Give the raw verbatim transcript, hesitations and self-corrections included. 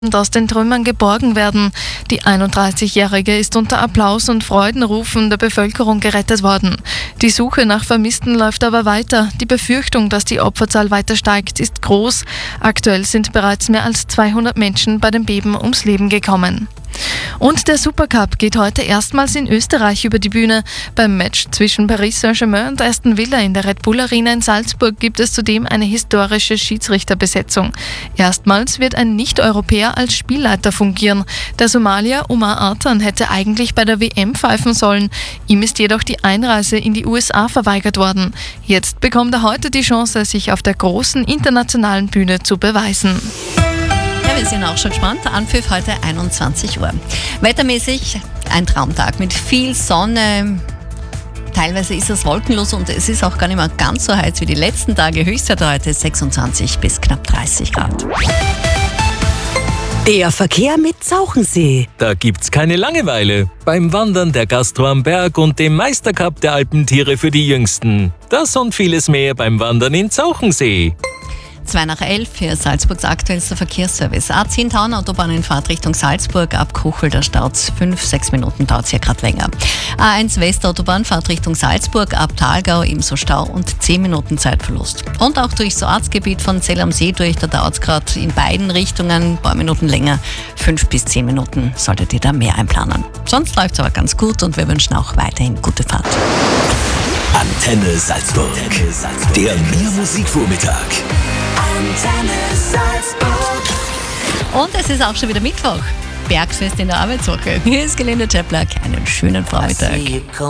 aus den Trümmern geborgen werden. Die einunddreißigjährige ist unter Applaus und Freudenrufen der Bevölkerung gerettet worden. Die Suche nach Vermissten läuft aber weiter. Die Befürchtung, dass die Opferzahl weiter steigt, ist groß. Aktuell sind bereits mehr als zweihundert Menschen bei dem Beben ums Leben gekommen. Und der Supercup geht heute erstmals in Österreich über die Bühne. Beim Match zwischen Paris Saint-Germain und Aston Villa in der Red Bull Arena in Salzburg gibt es zudem eine historische Schiedsrichterbesetzung. Erstmals wird ein Nicht-Europäer als Spielleiter fungieren. Der Somalier Omar Artan hätte eigentlich bei der W M pfeifen sollen. Ihm ist jedoch die Einreise in die U S A verweigert worden. Jetzt bekommt er heute die Chance, sich auf der großen internationalen Bühne zu beweisen. Ja, wir sind auch schon gespannt. Anpfiff heute einundzwanzig Uhr. Wettermäßig ein Traumtag mit viel Sonne. Teilweise ist es wolkenlos und es ist auch gar nicht mehr ganz so heiß wie die letzten Tage. Höchstwert heute sechsundzwanzig bis knapp dreißig Grad. Der Verkehr mit Zauchensee. Da gibt's keine Langeweile. Beim Wandern der Gastro am Berg und dem Meistercup der Alpentiere für die Jüngsten. Das und vieles mehr beim Wandern in Zauchensee. zwei nach elf für Salzburgs aktuellster Verkehrsservice. A zehn Taun Autobahn in Fahrtrichtung Salzburg, ab Kuchel, da staut's fünf, sechs Minuten, dauert hier gerade länger. A eins Westautobahn Fahrtrichtung Salzburg, ab Thalgau ebenso Stau und zehn Minuten Zeitverlust. Und auch durchs Ortsgebiet von Zell am See durch, da dauert's gerade in beiden Richtungen ein paar Minuten länger. fünf bis zehn Minuten solltet ihr da mehr einplanen. Sonst läuft's aber ganz gut und wir wünschen auch weiterhin gute Fahrt. Antenne Salzburg. Antenne Salzburg. Der Mehr-Musik-Vormittag. Antenne Salzburg. Und es ist auch schon wieder Mittwoch. Bergfest in der Arbeitswoche. Hier ist Gelinde Czeplak. Einen schönen Vormittag.